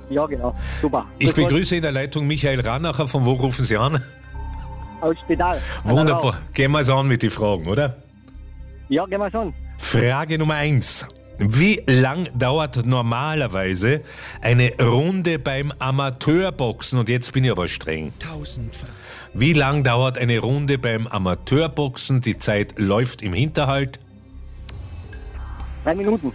Ja, genau. Super. Ich begrüße in der Leitung Michael Ranacher. Von wo rufen Sie an? Aus Spital. Wunderbar. Gehen wir es an mit den Fragen, oder? Ja, gehen wir schon. Frage Nummer 1. Wie lang dauert normalerweise eine Runde beim Amateurboxen? Und jetzt bin ich aber streng. 1000 Franken. Wie lang dauert eine Runde beim Amateurboxen? Die Zeit läuft im Hinterhalt. 3 Minuten.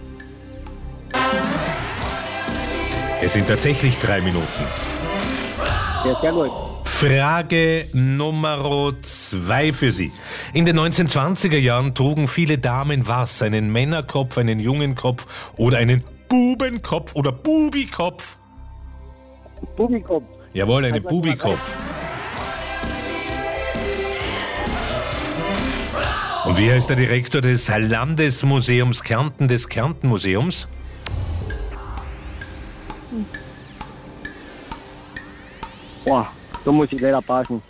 Es sind tatsächlich 3 Minuten. Ja, sehr gut. Frage Nummer 2 für Sie. In den 1920er Jahren trugen viele Damen was? Einen Männerkopf, einen Jungenkopf oder einen Bubenkopf oder Bubikopf? Bubikopf. Jawohl, einen Also, Bubikopf. Und wie heißt der Direktor des Landesmuseums Kärnten, des Kärntenmuseums? Boah, da muss ich leider passen.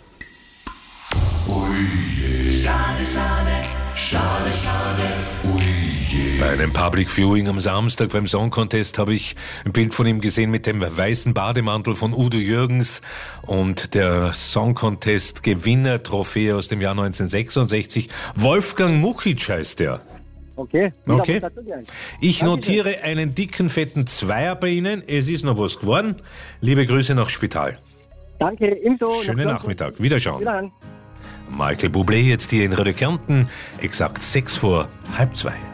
Bei einem Public Viewing am Samstag beim Song Contest habe ich ein Bild von ihm gesehen mit dem weißen Bademantel von Udo Jürgens und der Song Contest Gewinnertrophäe aus dem Jahr 1966. Wolfgang Mukic heißt der. Okay. Okay. Dazu gern. Ich Danke notiere einen dicken, fetten Zweier bei Ihnen. Es ist noch was geworden. Liebe Grüße nach Spital. Danke, ebenso. Schönen Nachmittag. Wiederschauen. Wiederhören. Michael Bublé jetzt hier in Radio Kärnten. Exakt 1:06.